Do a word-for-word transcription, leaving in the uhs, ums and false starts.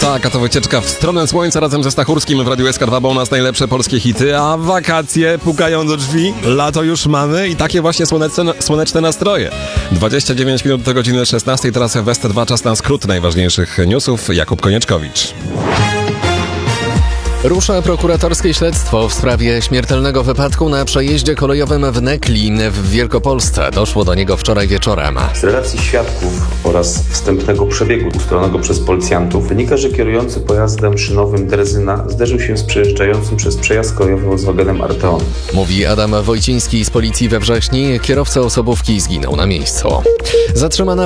Tak, a to wycieczka w stronę słońca razem ze Stachurskim w Radiu S K dwa, bo u nas najlepsze polskie hity, a wakacje pukają do drzwi, lato już mamy i takie właśnie słoneczne, słoneczne nastroje. dwadzieścia dziewięć minut do godziny szesnastej, teraz w S T dwa czas na skrót najważniejszych newsów. Jakub Konieczkowicz. Rusza prokuratorskie śledztwo w sprawie śmiertelnego wypadku na przejeździe kolejowym w Nekli w Wielkopolsce. Doszło do niego wczoraj wieczorem. Z relacji świadków oraz wstępnego przebiegu ustrojonego przez policjantów wynika, że kierujący pojazdem szynowym Drezyna zderzył się z przejeżdżającym przez przejazd kolejowy Volkswagenem Arteon. Mówi Adam Wojciński z policji we Wrześni. Kierowca osobówki zginął na miejscu. Zatrzymana